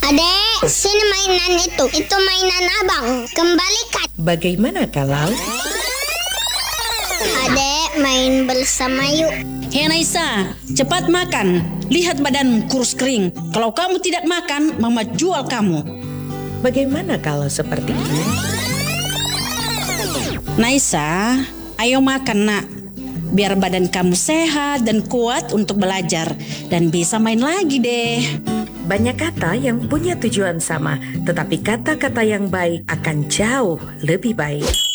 Adek, sini mainan itu. Itu mainan abang. Kembalikan. Bagaimana kalau? Adek, main bersama yuk. Hei Naisa, cepat makan. Lihat badan kurus kering. Kalau kamu tidak makan, Mama jual kamu. Bagaimana kalau seperti ini? Naisa, ayo makan nak. Biar badan kamu sehat dan kuat untuk belajar. Dan bisa main lagi deh. Banyak kata yang punya tujuan sama, tetapi kata-kata yang baik akan jauh lebih baik.